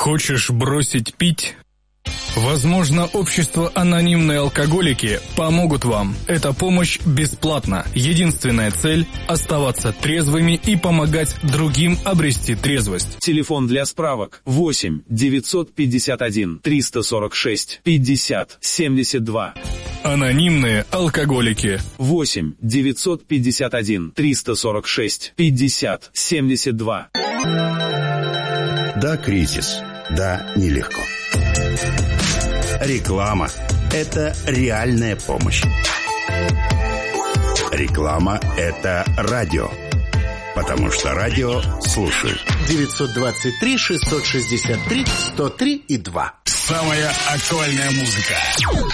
Хочешь бросить пить? Возможно, общество «Анонимные алкоголики» помогут вам. Эта помощь бесплатна. Единственная цель – оставаться трезвыми и помогать другим обрести трезвость. Телефон для справок 8 951 346 50 72. «Анонимные алкоголики». 8 951 346 50 72. Да, кризис. Да, нелегко. Реклама – это реальная помощь. Реклама – это радио. Потому что радио слушают. 923-663-103-2. Самая актуальная музыка.